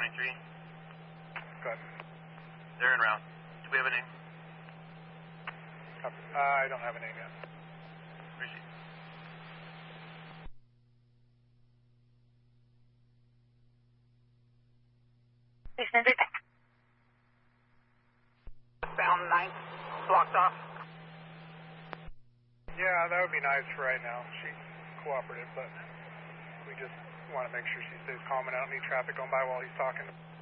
9-3. Good. They're en route. Do we have a name? I don't have a name yet. Appreciate it. Bound 9, blocked off. Yeah, that would be nice for right now. She's cooperative, but we just want to make sure she stays calm and I don't need traffic going by while he's talking.